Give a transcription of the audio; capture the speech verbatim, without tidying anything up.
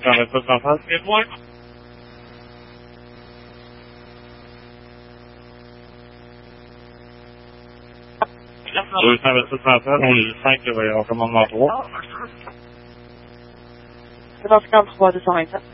J'arrête pas en face. C'est moi. deux cent vingt-six trente-sept, on est le cinq, on commandement trois. C'est dans cinquante-trois, deux cent vingt-sept.